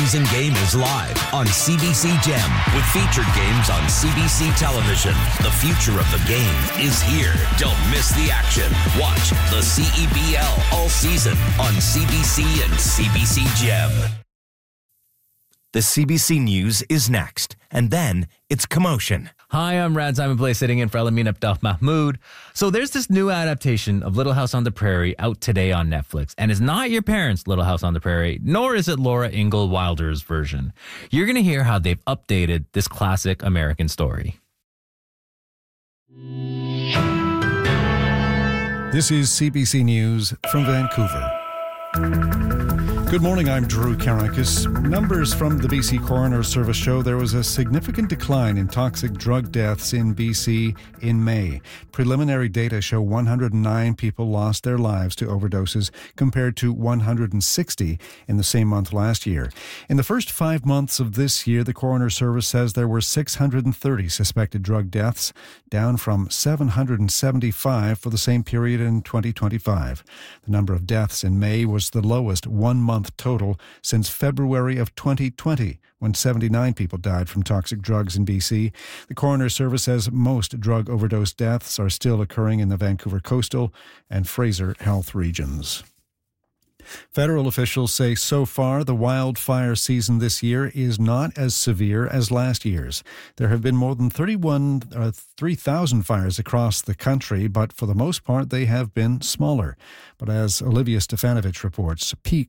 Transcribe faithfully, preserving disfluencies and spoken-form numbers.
Season game is live on C B C Gem with featured games on C B C television. The future of the game is here. Don't miss the action. Watch the C E B L all season on C B C and C B C Gem. The C B C News is next, and then it's Commotion. Hi, I'm Rad Simon Play, sitting in for Elamin Abdel Mahmoud. So there's this new adaptation of Little House on the Prairie out today on Netflix, and it's not your parents' Little House on the Prairie, nor is it Laura Ingalls Wilder's version. You're going to hear how they've updated this classic American story. This is C B C News from Vancouver. Good morning, I'm Drew Karakis. Numbers from the B C Coroner Service show there was a significant decline in toxic drug deaths in B C in May. Preliminary data show one hundred nine people lost their lives to overdoses compared to one hundred sixty in the same month last year. In the first five months of this year, the Coroner Service says there were six hundred thirty suspected drug deaths, down from seven hundred seventy-five for the same period in twenty twenty-five. The number of deaths in May was the lowest one-month total since February of twenty twenty, when seventy-nine people died from toxic drugs in B C. The Coroner Service says most drug overdose deaths are still occurring in the Vancouver coastal and Fraser Health regions. Federal officials say so far the wildfire season this year is not as severe as last year's. There have been more than thirty-one, uh, three thousand fires across the country, but for the most part they have been smaller. But as Olivia Stefanovich reports, peak